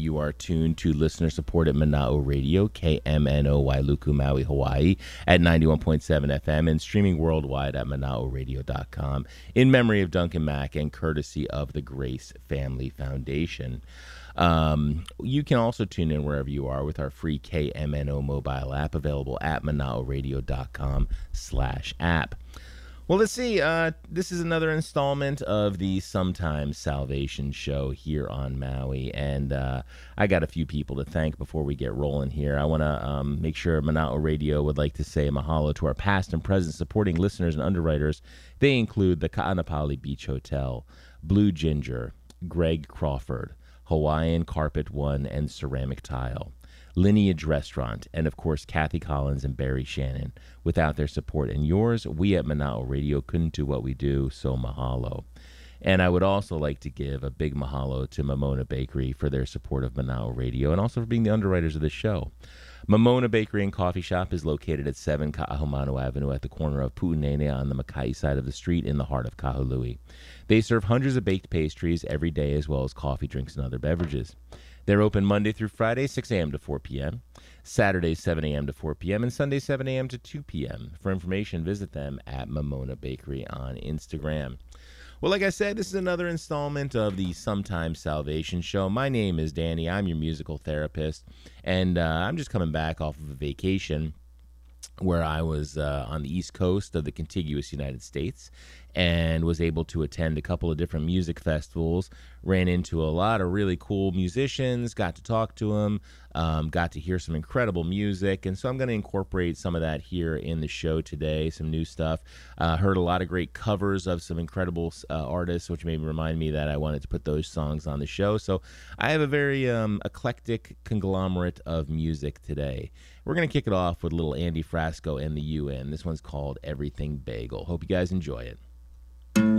you are tuned to listener-supported Mana'o Radio, KMNO Wailuku, Maui, Hawaii, at 91.7 FM and streaming worldwide at Mana'oRadio.com in memory of Duncan Mack and courtesy of the Grace Family Foundation. You can also tune in wherever you are with our free KMNO mobile app available at Mana'oRadio.com/app. Well, let's see. This is another installment of the Sometimes Salvation show here on Maui, and I got a few people to thank before we get rolling here. I want to make sure Mana'o Radio would like to say mahalo to our past and present supporting listeners and underwriters. They include the Ka'anapali Beach Hotel, Blue Ginger, Greg Crawford, Hawaiian Carpet One and Ceramic Tile, Lineage Restaurant, and of course Kathy Collins and Barry Shannon. Without their support and yours, we at Mana'o Radio couldn't do what we do, so mahalo. And I would also like to give a big mahalo to Mamona Bakery for their support of Mana'o Radio and also for being the underwriters of the show. Mamona Bakery and Coffee Shop is located at 7 Ka'ahumanu Avenue at the corner of Pu'unene on the Makai side of the street in the heart of Kahului. They serve hundreds of baked pastries every day as well as coffee, drinks, and other beverages. They're open Monday through Friday, 6 a.m. to 4 p.m., Saturdays, 7 a.m. to 4 p.m., and Sunday, 7 a.m. to 2 p.m. For information, visit them at Mamona Bakery on Instagram. Well, like I said, this is another installment of the Sometimes Salvation show. My name is Danny. I'm your musical therapist, and I'm just coming back off of a vacation where I was on the East Coast of the contiguous United States and was able to attend a couple of different music festivals, ran into a lot of really cool musicians, got to talk to them, got to hear some incredible music, and so I'm going to incorporate some of that here in the show today, some new stuff. Heard a lot of great covers of some incredible artists, which made me remind me that I wanted to put those songs on the show, so I have a very eclectic conglomerate of music today. We're going to kick it off with little Andy Frasco and the UN. This one's called Everything Bagel. Hope you guys enjoy it.